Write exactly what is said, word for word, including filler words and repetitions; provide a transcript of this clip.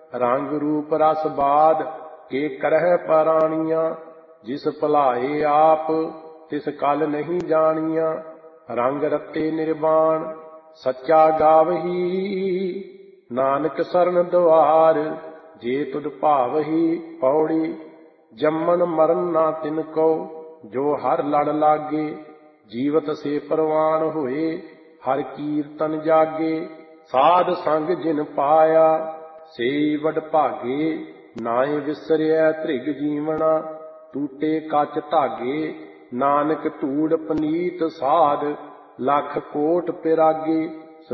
रंग रूप रस बाद के करह पराणिया। जिस भुलाए आप तिस कल नहीं जानिया। रंग रते निर्वाण सच्चा गावही। नानक सरन द्वार जे तुद भावही। पौड़ी जम्मन मरन ना तिनको जो हर लड़ लागे। जीवत से परवान होए हर कीर्तन जागे। साध संग जिन पाया सेई वड भागे। नाए विसरिया धृग जीवना टूटे कच धागे। नानक धूड़ पनीत साध लख कोट पिरागे।